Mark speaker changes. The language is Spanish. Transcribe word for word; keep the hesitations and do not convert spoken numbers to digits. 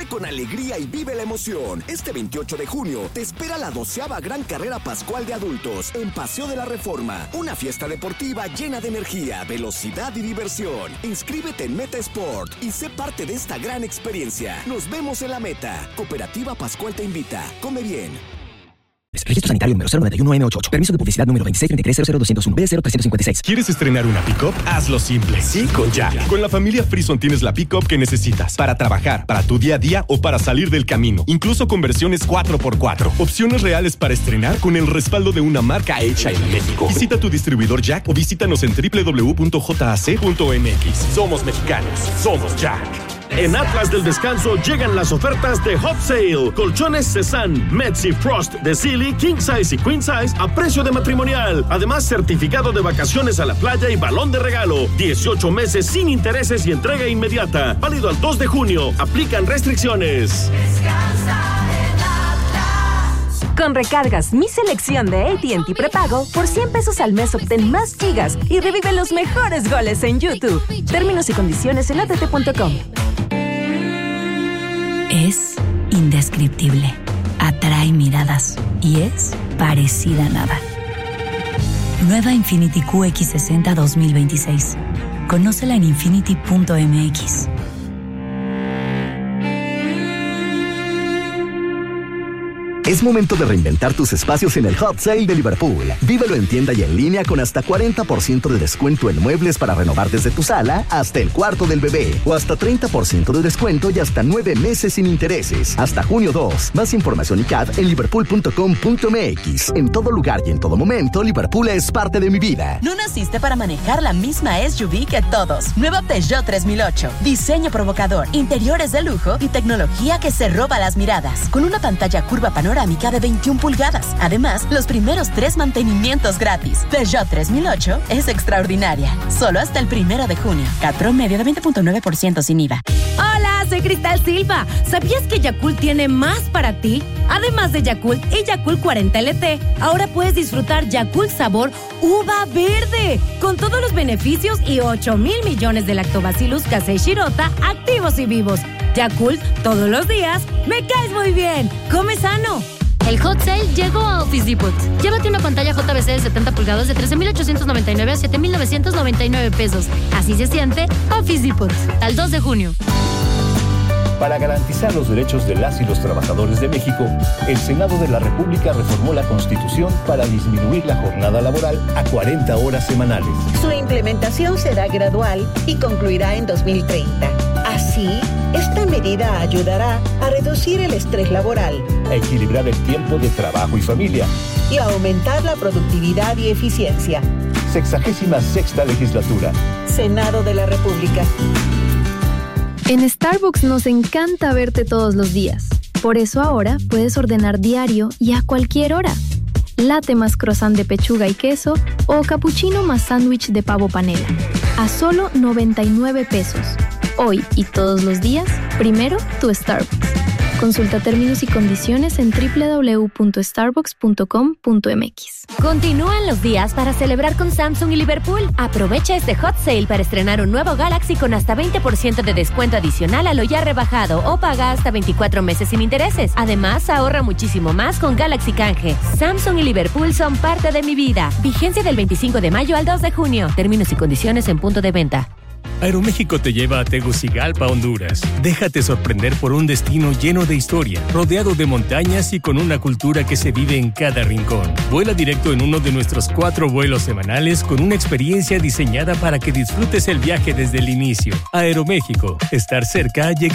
Speaker 1: Corre con alegría y vive la emoción. Este veintiocho de junio te espera la doceava Gran Carrera Pascual de Adultos en Paseo de la Reforma. Una fiesta deportiva llena de energía, velocidad y diversión. Inscríbete en Meta Sport y sé parte de esta gran experiencia. Nos vemos en la meta. Cooperativa Pascual te invita. Come bien.
Speaker 2: Registro sanitario número cero nueve uno eme ochenta y ocho. Permiso de publicidad número veintiséis treinta y tres cero cero doscientos uno B cero trescientos cincuenta y seis.
Speaker 3: ¿Quieres estrenar una pick-up? Hazlo simple. Sí, con Jack. Con la familia Frison tienes la pick-up que necesitas para trabajar, para tu día a día o para salir del camino. Incluso con versiones cuatro por cuatro. Opciones reales para estrenar con el respaldo de una marca hecha en México. Visita tu distribuidor Jack o visítanos en doble u doble u doble u punto jac punto eme equis. Somos mexicanos. Somos Jack.
Speaker 4: En Atlas del Descanso llegan las ofertas de Hot Sale. Colchones Cezanne, Metzi Frost de Silly, King Size y Queen Size a precio de matrimonial. Además, certificado de vacaciones a la playa y balón de regalo. dieciocho meses sin intereses y entrega inmediata. Válido al dos de junio. Aplican restricciones.
Speaker 5: Descansa en Atlas. Con recargas Mi Selección de A T and T Prepago, por cien pesos al mes obtén más gigas y revive los mejores goles en YouTube. Términos y condiciones en a t t punto com.
Speaker 6: Es indescriptible, atrae miradas y es parecida a nada. Nueva Infiniti Q X sesenta dos mil veintiséis. Conócela en infiniti punto eme equis.
Speaker 1: Es momento de reinventar tus espacios en el Hot Sale de Liverpool. Vívelo en tienda y en línea con hasta cuarenta por ciento de descuento en muebles para renovar desde tu sala hasta el cuarto del bebé. O hasta treinta por ciento de descuento y hasta nueve meses sin intereses. Hasta junio dos. Más información y C A D en liverpool punto com punto eme equis. En todo lugar y en todo momento, Liverpool es parte de mi vida.
Speaker 7: No naciste para manejar la misma S U V que todos. Nueva Peugeot tres mil ocho. Diseño provocador, interiores de lujo y tecnología que se roba las miradas. Con una pantalla curva panorámica de veintiuna pulgadas. Además, los primeros tres mantenimientos gratis. Peugeot tres mil ocho es extraordinaria. Solo hasta el primero de junio. C A T promedio de veinte punto nueve por ciento sin I V A.
Speaker 8: Hola, soy Cristal Silva. ¿Sabías que Yakult tiene más para ti? Además de Yakult y Yakult cuarenta L T, ahora puedes disfrutar Yakult sabor uva verde, con todos los beneficios y ocho mil millones de lactobacillus casei shirota activos y vivos. Yakult, todos los días, me caes muy bien. Come sano.
Speaker 9: El Hot Sale llegó a Office Depot. Llévate una pantalla J V C de setenta pulgadas de trece mil ochocientos noventa y nueve a siete mil novecientos noventa y nueve pesos. Así se siente Office Depot. Al dos de junio.
Speaker 10: Para garantizar los derechos de las y los trabajadores de México, el Senado de la República reformó la Constitución para disminuir la jornada laboral a cuarenta horas semanales.
Speaker 11: Su implementación será gradual y concluirá en dos mil treinta. Así, esta medida ayudará a reducir el estrés laboral,
Speaker 10: a equilibrar el tiempo de trabajo y familia
Speaker 11: y a aumentar la productividad y eficiencia.
Speaker 10: Sexagésima sexta legislatura.
Speaker 11: Senado de la República.
Speaker 12: En Starbucks nos encanta verte todos los días. Por eso ahora puedes ordenar diario y a cualquier hora. Latte más croissant de pechuga y queso o cappuccino más sándwich de pavo panela. A solo noventa y nueve pesos. Hoy y todos los días, primero tu Starbucks. Consulta términos y condiciones en doble u doble u doble u punto starbucks punto com punto eme equis.
Speaker 5: Continúan los días para celebrar con Samsung y Liverpool. Aprovecha este Hot Sale para estrenar un nuevo Galaxy con hasta veinte por ciento de descuento adicional a lo ya rebajado o paga hasta veinticuatro meses sin intereses. Además, ahorra muchísimo más con Galaxy Canje. Samsung y Liverpool son parte de mi vida. Vigencia del veinticinco de mayo al dos de junio. Términos y condiciones en punto de venta.
Speaker 3: Aeroméxico te lleva a Tegucigalpa, Honduras. Déjate sorprender por un destino lleno de historia, rodeado de montañas y con una cultura que se vive en cada rincón. Vuela directo en uno de nuestros cuatro vuelos semanales con una experiencia diseñada para que disfrutes el viaje desde el inicio. Aeroméxico, estar cerca llega